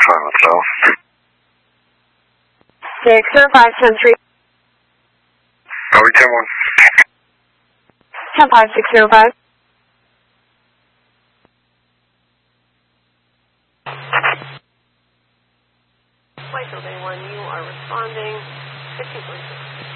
myself. 605-103. Are we 10-1? 10-5-605. Flight Delay 1, you are responding 15.6.